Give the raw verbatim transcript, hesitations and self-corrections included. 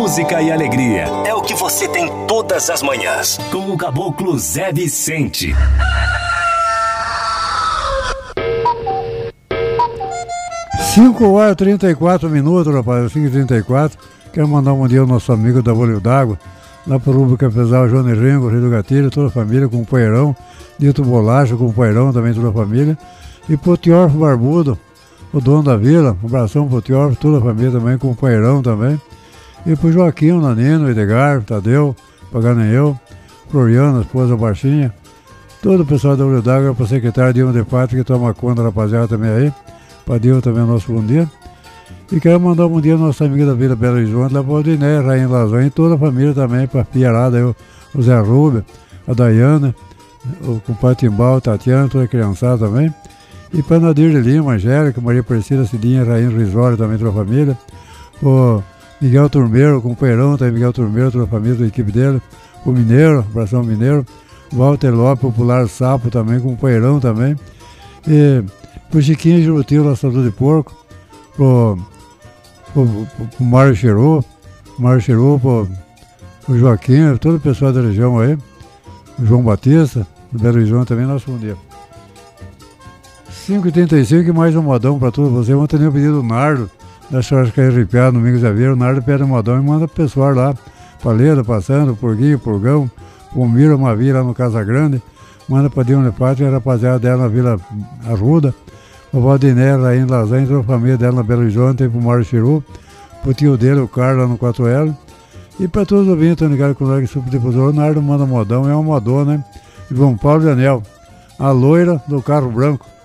música e alegria. É o que você tem todas as manhãs. Com o Caboclo Zé Vicente. cinco horas e trinta e quatro minutos, rapaz, cinco e trinta e quatro. Quero mandar um bom dia ao nosso amigo da Bolho d'Água, lá para o Rubro Capesal, Johnny Rengo, Rio do Gatilho, toda a família, com o Poeirão, Dito Bolacha, com o Poeirão, também toda a família. E pro Tiorfo Barbudo, o dono da vila, um abração pro Tiorfo, toda a família também, com o Poeirão também. E pro Joaquim, o Nanino, o Edgar, o Tadeu, Paganeu, Floriano, a esposa Baixinha, todo o pessoal da Bolho d'Água, para o secretário Dilma de Pátria, que toma conta, rapaziada, também aí. Para Dilma também, nosso bom dia. E quero mandar um bom dia à nossa amiga da Vila Belo Horizonte, lá para o Odiné, Rainha Lasanha, e toda a família também, para a Piarada, eu, o Zé Rubio, a Dayana, o compadre Timbal, a Tatiana, toda a criançada também. E para Nadir de Lima, Angélica, Maria Aparecida, Cidinha, Rainha Risório, também toda a família. O Miguel Turmeiro, o companheirão, também Miguel Turmeiro, toda a família, da equipe dele. O Mineiro, abração Mineiro. O Walter Lopes, Popular Sapo, também, companheirão também. E pro Chiquinho Jurutil, laçador de porco. Pro o, o, o Mário Cheru, Mário Cheru, o, o Joaquim, todo o pessoal da região aí, o João Batista, do Belo Horizonte também, nosso bom dia. cinco e trinta e cinco e mais um modão para todos vocês. Ontem eu pedi do Nardo, da Churrascaria Ripiada, no Domingos Javeiro. O Nardo pede um modão e manda pro pessoal lá, Palheira, Passando, Porguinho, Purgão, o Miro Mavi lá no Casa Grande, manda para Dilma de Pátria, a rapaziada dela na Vila Arruda. O Valdiné, Rainha Lasanha, toda a família dela na Belo Horizonte, tem pro Mário Chiru, pro tio dele, o Carlos, lá no quatro L. E para todos os ouvintes, estão ligados com o Largo Subdifusor, o Nardo manda modão, é uma modona, né? E João Paulo de Anel, a loira do carro branco.